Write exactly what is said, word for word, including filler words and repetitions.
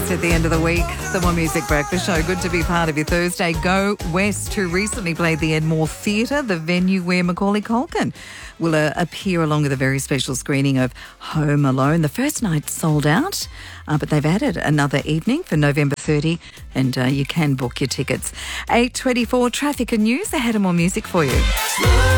It's at the end of the week. The More Music Breakfast Show. Good to be part of your Thursday. Go West, who recently played the Enmore Theatre, the venue where Macaulay Culkin will uh, appear along with a very special screening of Home Alone. The first night sold out, uh, but they've added another evening for November thirtieth, and uh, you can book your tickets. eight twenty-four traffic and news. They had more music for you.